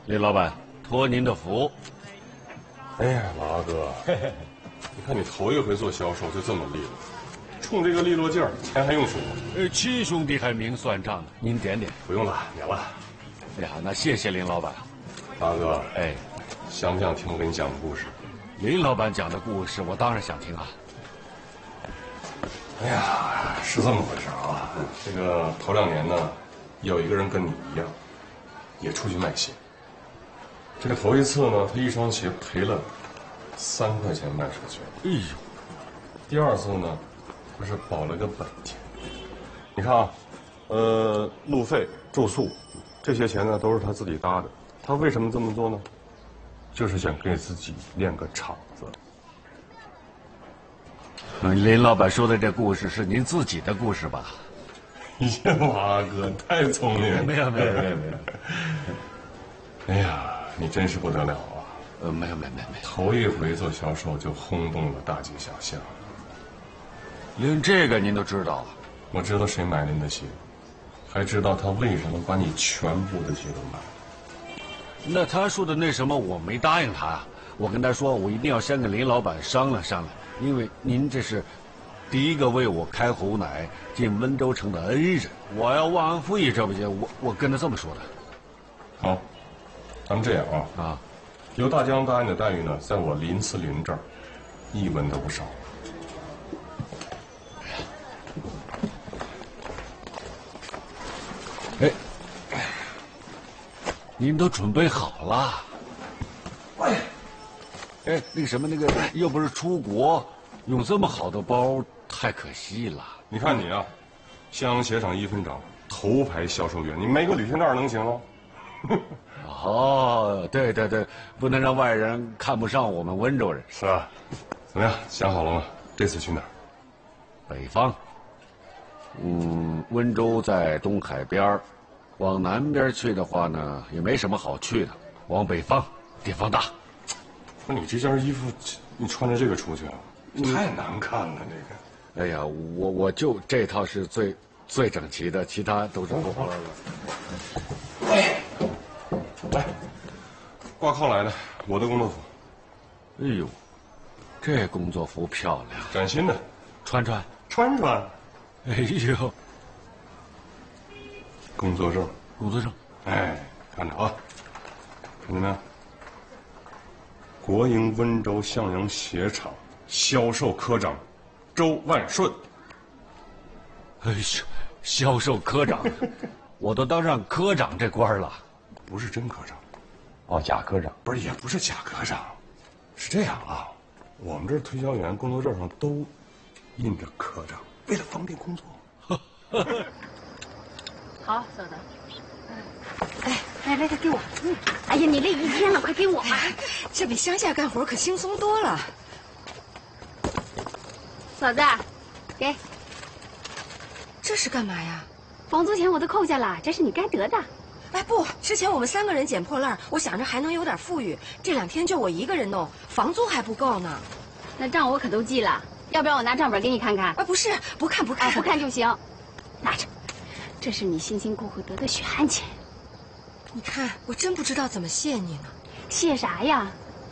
林老板，托您的福。 哎呀，老阿哥，你看你头一回做销售就这么利落，冲这个利落劲儿，钱还用说吗？ 七兄弟还明算账呢，您点点。 不用了，免了。 哎呀，那谢谢林老板。 大哥， 哎， 想不想听我给你讲个故事？ 林老板讲的故事，我当然想听啊。 哎呀，是这么回事啊。这个头2年呢，有一个人跟你一样，也出去卖鞋。这个头一次呢，他一双鞋赔了3块钱卖出去。 哎呦， 第2次呢，他是保了个本钱。你看啊，路费、住宿这些钱呢，都是他自己搭的。他为什么这么做呢？就是想给自己练个场子。 林老板说的这故事是您自己的故事吧？ 呀，马哥太聪明了。 没有。 哎呀，你真是不得了啊！ 没有。 头一回做销售就轰动了大街小巷。 连这个您都知道啊？ 我知道谁买您的鞋，还知道他为什么把你全部的鞋都买了。 那他说的那什么，我没答应他。我跟他说，我一定要先跟林老板商量商量，因为您这是第一个为我开壶奶进温州城的恩人，我要忘恩负义，这不行。我跟他这么说的。 好，咱们这样啊，由大江答应的待遇呢，在我林思林这儿一文都不少。 哎，您都准备好了？哎，那个什么，又不是出国，用这么好的包太可惜了。 你看你啊，襄阳鞋厂1分长，头牌销售员，你没个旅行袋能行吗？ 哦，对，不能让外人看不上我们温州人。 是啊，怎么样，想好了吗？这次去哪儿？ 北方。温州在东海边儿，往南边去的话呢，也没什么好去的。往北方，地方大。 不是你这件衣服，你穿着这个出去啊，太难看了。这个，哎呀，我就这套是最整齐的，其他都是破了。 来，挂靠来的，我的工作服。 哎呦，这工作服漂亮， 崭新的， 穿。哎呦， 工作证。哎，看着啊，看见没有？国营温州向阳鞋厂销售科长周万顺。 哎呦，销售科长，我都当上科长这官了。 不是真科长， 哦，假科长。 不是，也不是假科长，是这样啊，我们这儿推销员工作证上都印着科长，为了方便工作。 好，嫂子。来，给我。哎呀，你累一天了，快给我吧。 这比乡下干活可轻松多了。 嫂子，给。 这是干嘛呀？ 房租钱我都扣下了，这是你该得的。 哎，不，之前我们3个人捡破烂，我想着还能有点富裕。这2天就我一个人弄，房租还不够呢。 那账我可都记了，要不然我拿账本给你看看？ 啊，不是，不看。 不看就行，拿着，这是你辛辛苦苦得的血汗钱。 你看，我真不知道怎么谢你呢。 谢啥呀？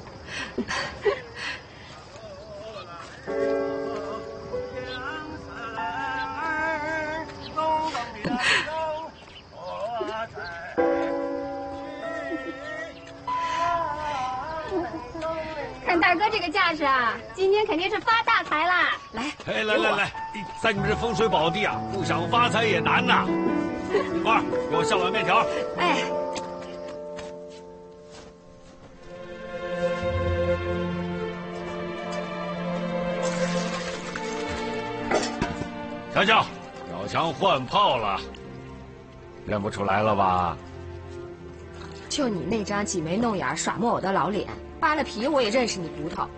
看大哥这个架势啊，今天肯定是发大财啦！ 来， 在你们这风水宝地啊，不想发财也难呐。花儿，给我下碗面条。 哎。 小强换炮了，认不出来了吧？ 就你那张挤眉弄眼耍木偶的老脸，扒了皮我也认识你骨头。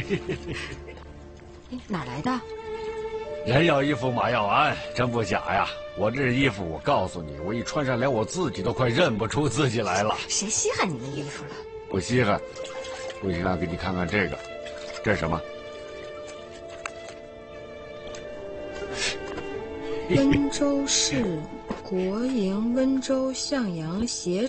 哪来的？ 人要衣服马要鞍，真不假呀。我这衣服，我告诉你，我一穿上，连我自己都快认不出自己来了。 谁稀罕你的衣服了？ 不稀罕。不行啊，给你看看这个，这是什么？ 温州市国营温州向阳鞋